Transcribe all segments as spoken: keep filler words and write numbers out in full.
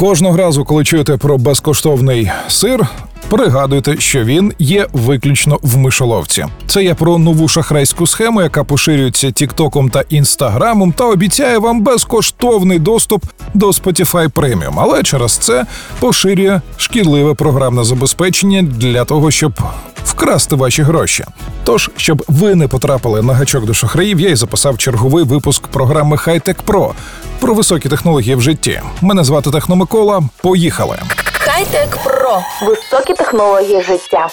Кожного разу, коли чуєте про безкоштовний сир, пригадуйте, що він є виключно в мишоловці. Це я про нову шахрайську схему, яка поширюється тіктоком та інстаграмом та обіцяє вам безкоштовний доступ до Spotify Premium, але через це поширює шкідливе програмне забезпечення для того, щоб вкрасти ваші гроші. Тож, щоб ви не потрапили на гачок до шахраїв, я й записав черговий випуск програми Хай-Тек Про про високі технології в житті. Мене звати Техно Микола. Поїхали! Хай-Тек Про. Високі технології життя.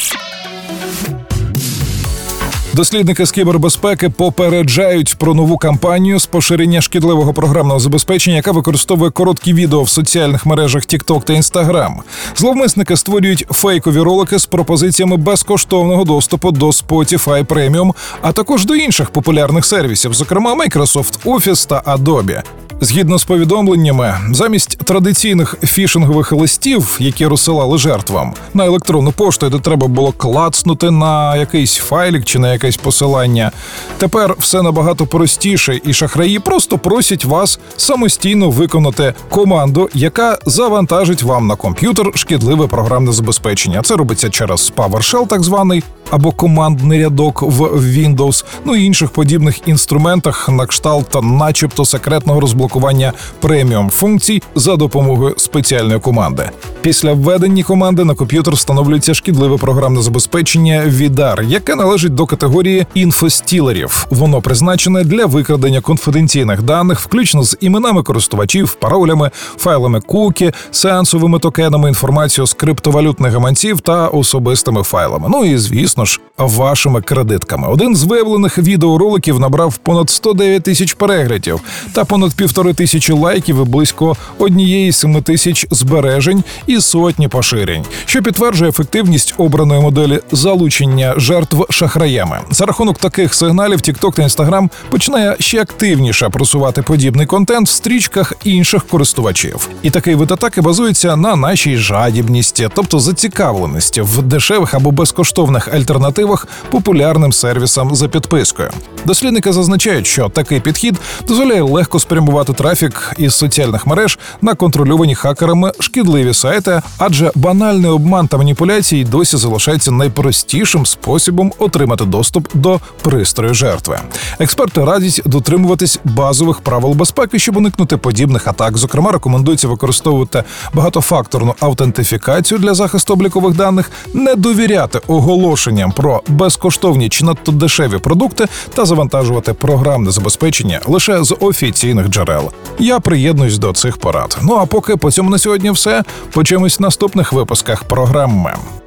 Дослідники з кібербезпеки попереджають про нову кампанію з поширення шкідливого програмного забезпечення, яка використовує короткі відео в соціальних мережах TikTok та Instagram. Зловмисники створюють фейкові ролики з пропозиціями безкоштовного доступу до Spotify Premium, а також до інших популярних сервісів, зокрема Microsoft Office та Adobe. Згідно з повідомленнями, замість традиційних фішингових листів, які розсилали жертвам, на електронну пошту, де треба було клацнути на якийсь файлік чи на якесь посилання, тепер все набагато простіше, і шахраї просто просять вас самостійно виконати команду, яка завантажить вам на комп'ютер шкідливе програмне забезпечення. Це робиться через PowerShell так званий, або командний рядок в Windows, ну і інших подібних інструментах на кшталт начебто секретного розблокування преміум функцій за допомогою спеціальної команди. Після введення команди на комп'ютер встановлюється шкідливе програмне забезпечення відар, яке належить до категорії інфостілерів. Воно призначене для викрадення конфіденційних даних, включно з іменами користувачів, паролями, файлами кукі, сеансовими токенами, інформацією з криптовалютних гаманців та особистими файлами. Ну і, звісно ж, вашими кредитками. Один з виявлених відеороликів набрав понад сто дев'ять тисяч переглядів та понад півтори тисячі лайків і близько однієї семи тисяч збережень і сотні поширень, що підтверджує ефективність обраної моделі залучення жертв шахраями. За рахунок таких сигналів TikTok та Instagram починає ще активніше просувати подібний контент в стрічках інших користувачів. І такий вид атаки базується на нашій жадібності, тобто зацікавленості в дешевих або безкоштовних альтернативах популярним сервісам за підпискою. Дослідники зазначають, що такий підхід дозволяє легко спрямувати трафік із соціальних мереж на контрольовані хакерами шкідливі сайти, адже банальний обман та маніпуляції досі залишається найпростішим способом отримати доступ до пристрою жертви. Експерти радять дотримуватись базових правил безпеки, щоб уникнути подібних атак. Зокрема, рекомендується використовувати багатофакторну автентифікацію для захисту облікових даних, не довіряти оголошенням про безкоштовні чи надто дешеві продукти та завантажувати програмне забезпечення лише з офіційних джерел. Я приєднуюсь до цих порад. Ну а поки по цьому на сьогодні все. Почуємось в наступних випусках програми.